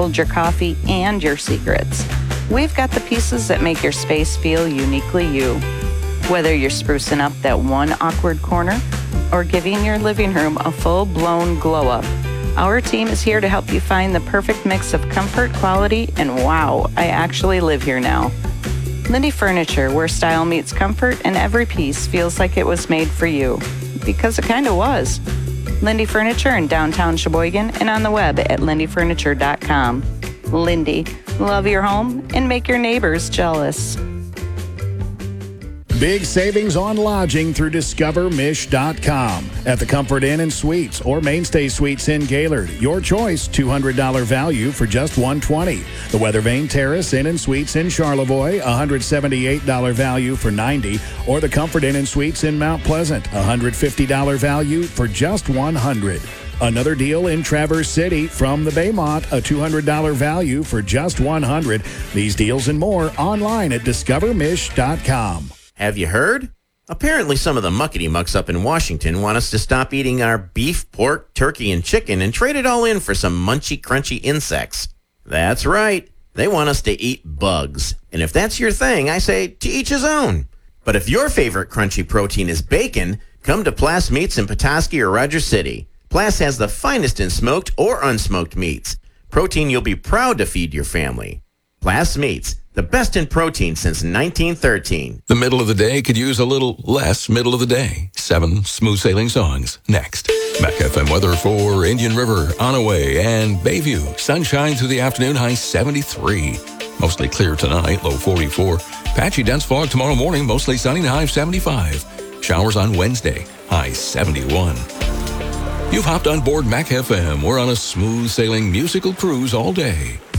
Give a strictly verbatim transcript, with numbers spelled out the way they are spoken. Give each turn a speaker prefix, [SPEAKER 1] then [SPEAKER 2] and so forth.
[SPEAKER 1] hold your coffee and your secrets. We've got the pieces that make your space feel uniquely you. Whether you're sprucing up that one awkward corner or giving your living room a full-blown glow-up, our team is here to help you find the perfect mix of comfort, quality, and wow, I actually live here now. Lindy Furniture, where style meets comfort and every piece feels like it was made for you. Because it kind of was. Lindy Furniture in downtown Sheboygan and on the web at lindy furniture dot com. Lindy, love your home and make your neighbors jealous.
[SPEAKER 2] Big savings on lodging through discover mish dot com. At the Comfort Inn and Suites or Mainstay Suites in Gaylord. Your choice, two hundred dollars value for just one hundred twenty dollars. The Weather Vane Terrace Inn and Suites in Charlevoix, one hundred seventy-eight dollars value for ninety dollars. Or the Comfort Inn and Suites in Mount Pleasant, one hundred fifty dollars value for just one hundred dollars. Another deal in Traverse City from the Baymont, a two hundred dollars value for just one hundred dollars. These deals and more online at discover mish dot com.
[SPEAKER 3] Have you heard? Apparently some of the muckety-mucks up in Washington want us to stop eating our beef, pork, turkey, and chicken and trade it all in for some munchy, crunchy insects. That's right. They want us to eat bugs. And if that's your thing, I say to each his own. But if your favorite crunchy protein is bacon, come to Plass Meats in Petoskey or Rogers City. Plass has the finest in smoked or unsmoked meats. Protein you'll be proud to feed your family. Plass Meats, the best in protein since nineteen thirteen.
[SPEAKER 4] The middle of the day could use a little less middle of the day. Seven smooth sailing songs. Next. Mac F M weather for Indian River, Onaway, and Bayview. Sunshine through the afternoon, high seventy-three. Mostly clear tonight, low forty-four. Patchy dense fog tomorrow morning, mostly sunny, high seventy-five. Showers on Wednesday, high seventy-one. You've hopped on board Mac F M. We're on a smooth sailing musical cruise all day.